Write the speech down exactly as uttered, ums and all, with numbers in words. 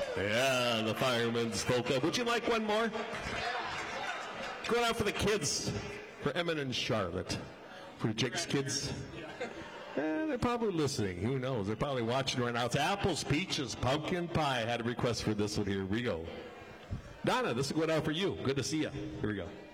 Yeah, the Fireman's Polka. Would you like one more? Going out for the kids, for Emmett and Charlotte, for Jake's kids. Eh, they're probably listening. Who knows? They're probably watching right now. It's apples, peaches, pumpkin pie. I had a request for this one here. Here we go. Donna, this is going out for you. Good to see you. Here we go.